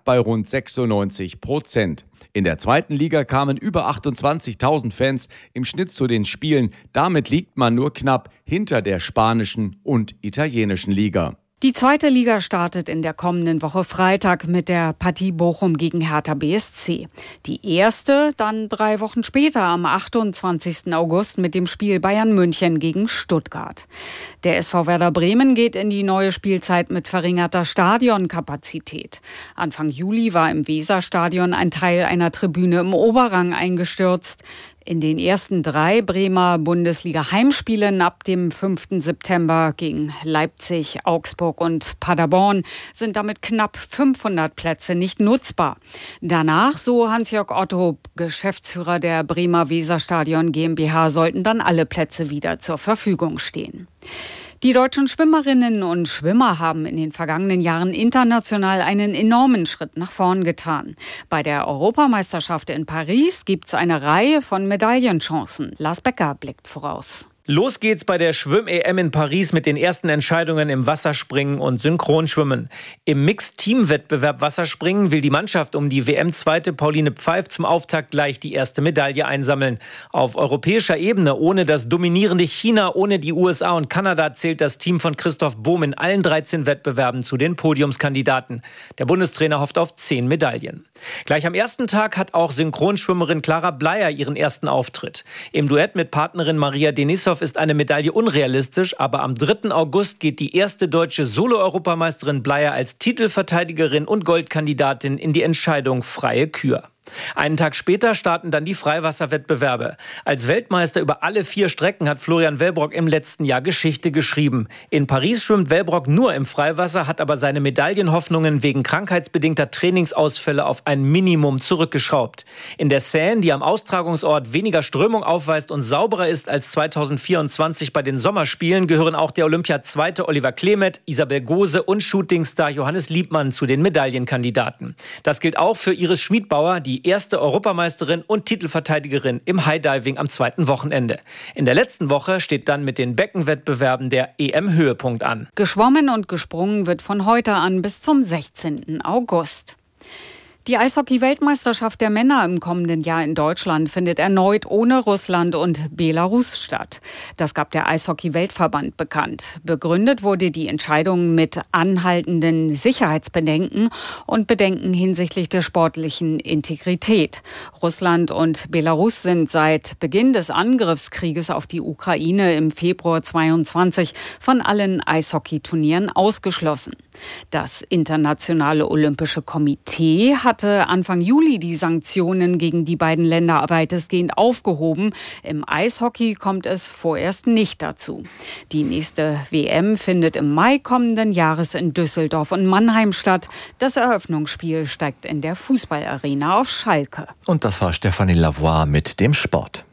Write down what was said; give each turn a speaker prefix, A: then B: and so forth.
A: bei rund 96%. In der zweiten Liga kamen über 28.000 Fans im Schnitt zu den Spielen. Damit liegt man nur knapp hinter der spanischen und italienischen Liga.
B: Die zweite Liga startet in der kommenden Woche Freitag mit der Partie Bochum gegen Hertha BSC. Die erste dann 3 Wochen später am 28. August mit dem Spiel Bayern München gegen Stuttgart. Der SV Werder Bremen geht in die neue Spielzeit mit verringerter Stadionkapazität. Anfang Juli war im Weserstadion ein Teil einer Tribüne im Oberrang eingestürzt. In den ersten 3 Bremer Bundesliga-Heimspielen ab dem 5. September gegen Leipzig, Augsburg und Paderborn sind damit knapp 500 Plätze nicht nutzbar. Danach, so Hans-Jörg Otto, Geschäftsführer der Bremer Weserstadion GmbH, sollten dann alle Plätze wieder zur Verfügung stehen. Die deutschen Schwimmerinnen und Schwimmer haben in den vergangenen Jahren international einen enormen Schritt nach vorn getan. Bei der Europameisterschaft in Paris gibt es eine Reihe von Medaillenchancen. Lars Becker blickt voraus.
C: Los geht's bei der Schwimm-EM in Paris mit den ersten Entscheidungen im Wasserspringen und Synchronschwimmen. Im Mixed-Team-Wettbewerb Wasserspringen will die Mannschaft um die WM-Zweite Pauline Pfeif zum Auftakt gleich die erste Medaille einsammeln. Auf europäischer Ebene ohne das dominierende China, ohne die USA und Kanada zählt das Team von Christoph Bohm in allen 13 Wettbewerben zu den Podiumskandidaten. Der Bundestrainer hofft auf 10 Medaillen. Gleich am ersten Tag hat auch Synchronschwimmerin Clara Bleier ihren ersten Auftritt. Im Duett mit Partnerin Maria Denisov ist eine Medaille unrealistisch, aber am 3. August geht die erste deutsche Solo-Europameisterin Bleier als Titelverteidigerin und Goldkandidatin in die Entscheidung freie Kür. Einen Tag später starten dann die Freiwasserwettbewerbe. Als Weltmeister über alle 4 Strecken hat Florian Wellbrock im letzten Jahr Geschichte geschrieben. In Paris schwimmt Wellbrock nur im Freiwasser, hat aber seine Medaillenhoffnungen wegen krankheitsbedingter Trainingsausfälle auf ein Minimum zurückgeschraubt. In der Seine, die am Austragungsort weniger Strömung aufweist und sauberer ist als 2024 bei den Sommerspielen, gehören auch der Olympia-Zweite Oliver Klemet, Isabel Gose und Shootingstar Johannes Liebmann zu den Medaillenkandidaten. Das gilt auch für Iris Schmidbauer, die erste Europameisterin und Titelverteidigerin im Highdiving am 2. Wochenende. In der letzten Woche steht dann mit den Beckenwettbewerben der EM-Höhepunkt an.
B: Geschwommen und gesprungen wird von heute an bis zum 16. August. Die Eishockey-Weltmeisterschaft der Männer im kommenden Jahr in Deutschland findet erneut ohne Russland und Belarus statt. Das gab der Eishockey-Weltverband bekannt. Begründet wurde die Entscheidung mit anhaltenden Sicherheitsbedenken und Bedenken hinsichtlich der sportlichen Integrität. Russland und Belarus sind seit Beginn des Angriffskrieges auf die Ukraine im Februar 2022 von allen Eishockeyturnieren ausgeschlossen. Das Internationale Olympische Komitee hatte Anfang Juli die Sanktionen gegen die beiden Länder weitestgehend aufgehoben. Im Eishockey kommt es vorerst nicht dazu. Die nächste WM findet im Mai kommenden Jahres in Düsseldorf und Mannheim statt. Das Eröffnungsspiel steigt in der Fußballarena auf Schalke.
D: Und das war Stefanie Lavoie mit dem Sport.